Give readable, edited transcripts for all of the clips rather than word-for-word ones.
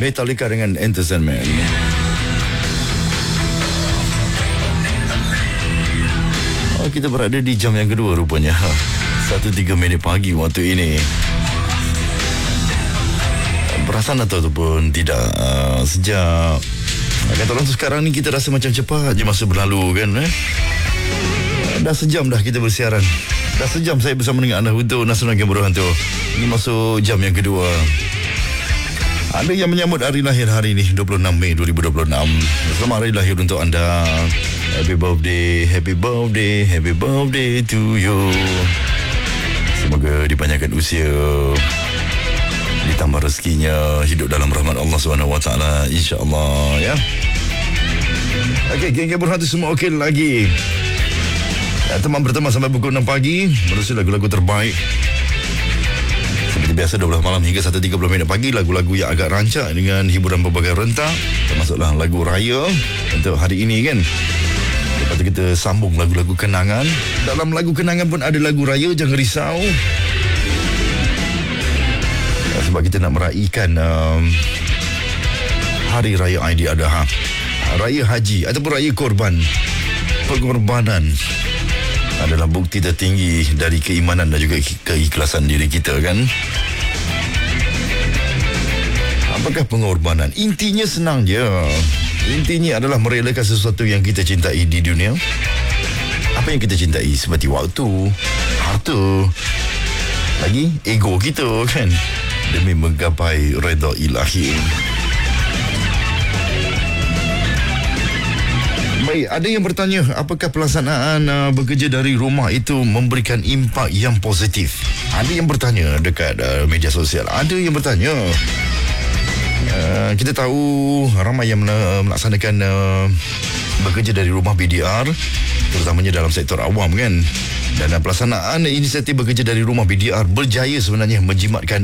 Metallica dengan Entertainment. Kita berada di jam yang kedua rupanya. 1:03 pagi waktu ini. Perasan ataupun tidak, sejak kata orang tu sekarang ni kita rasa macam cepat je masa berlalu kan. Dah sejam dah kita bersiaran. Dah sejam saya bersama dengan anda untuk Nasional Game Berhantu. Ini masuk jam yang kedua. Ada yang menyambut hari lahir hari ini 26 Mei 2026. Selamat hari lahir untuk anda. Happy birthday, happy birthday, happy birthday to you. Semoga dipanjangkan usia, ditambah rezekinya, hidup dalam rahmat Allah SWT, insya-Allah ya. Okey, geng-geng berhati semua okey lagi. Teman berteman sampai pukul 6 pagi, menerusi lagu-lagu terbaik. Seperti biasa 12 malam hingga 1:30 pagi, lagu-lagu yang agak rancak dengan hiburan berbagai rentak, termasuklah lagu raya untuk hari ini kan. Lepas tu kita sambung lagu-lagu kenangan. Dalam lagu kenangan pun ada lagu raya, jangan risau. Sebab kita nak meraihkan Hari Raya Aidiladha, Raya Haji ataupun Raya Korban. Pengorbanan adalah bukti tertinggi dari keimanan dan juga keikhlasan diri kita kan. Apakah pengorbanan? Intinya senang je. Intinya adalah merelakan sesuatu yang kita cintai di dunia. Apa yang kita cintai? Seperti waktu, harta, lagi ego kita kan, demi menggapai redha ilahi. Baik, ada yang bertanya, apakah pelaksanaan bekerja dari rumah itu memberikan impak yang positif? Ada yang bertanya dekat media sosial. Ada yang bertanya. Kita tahu ramai yang melaksanakan bekerja dari rumah BDR, terutamanya dalam sektor awam kan. Dan pelaksanaan inisiatif bekerja dari rumah BDR berjaya sebenarnya menjimatkan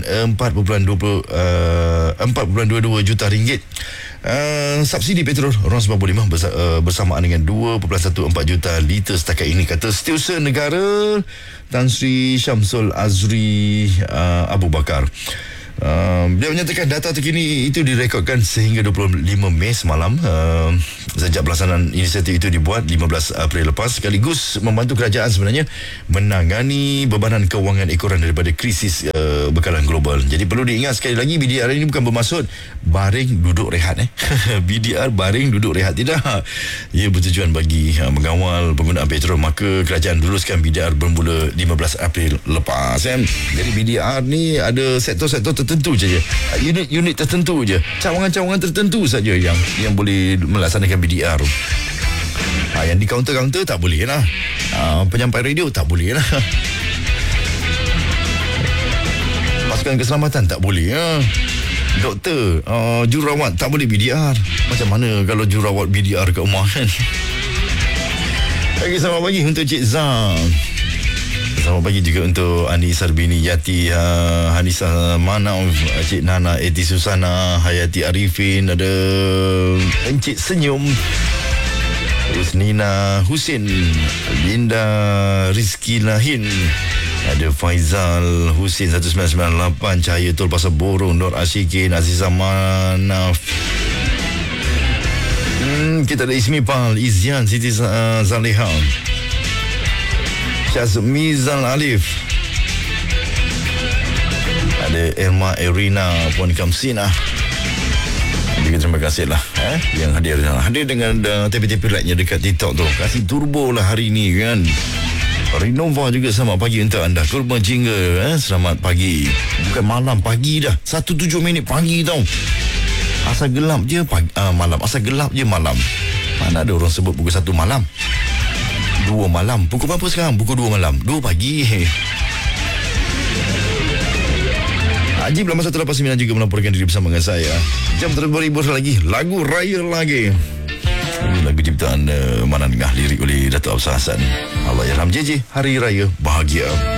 4.22 juta ringgit subsidi petrol RON 95 bersamaan dengan 2.14 juta liter setakat ini, kata Setiausaha Negara Tan Sri Syamsul Azri Abu Bakar. Dia menyatakan data terkini itu direkodkan sehingga 25 Mei semalam, sejak pelaksanaan inisiatif itu dibuat 15 April lepas, sekaligus membantu kerajaan sebenarnya menangani bebanan kewangan ekoran daripada krisis bekalan global. Jadi perlu diingat sekali lagi, BDR ini bukan bermaksud baring duduk rehat BDR baring duduk rehat, tidak. Ia bertujuan bagi mengawal penggunaan petrol. Maka kerajaan luluskan BDR bermula 15 April lepas kan. Jadi BDR ni ada sektor-sektor tertentu saja, unit tertentu je, cawangan-cawangan tertentu saja yang boleh melaksanakan BDR. Yang di kaunter-kaunter tak boleh lah, penyampai radio tak boleh lah, pasukan keselamatan tak boleh lah, doktor, jururawat tak boleh BDR. Macam mana kalau jururawat BDR kat rumah kan? Okey, selamat pagi untuk Cik Zah. Selamat pagi juga untuk Ani Sarbini Yati, Hanisa Manauf, Cik Nana Eti Susana, Hayati Arifin, ada Encik Senyum, Usnina Husin, Linda Rizki Lahin, ada Faizal Husin 1998, Cahaya Tol Pasar Borong, Nur Asyikin, Azizah Manaf. Kita ada Ismi Pal, Izzian Siti Zaleha, Syazmizal Alif, ada Irma Erina, Puan Kamsina. Juga terima kasih lah yang hadir dengan tepi-tepi like-nya dekat TikTok tu. Kasih turbo lah hari ni kan. Renova juga selamat pagi untuk anda. Kurban Jingga, selamat pagi. Bukan malam, pagi dah. 1:07 pagi tau. Asal gelap je malam. Asal gelap je malam. Mana ada orang sebut pukul 1 malam, 2 malam. Pukul berapa sekarang? Pukul 2 malam, 2 pagi. Haji Belama 189 juga melaporkan diri bersama dengan saya. Jam terus berhibur lagi, lagu raya lagi. Ini lagu ciptaan Manan Ngah, lirik oleh Dato' Absah Hasan. Allah Yarham JJ, Hari Raya Bahagia.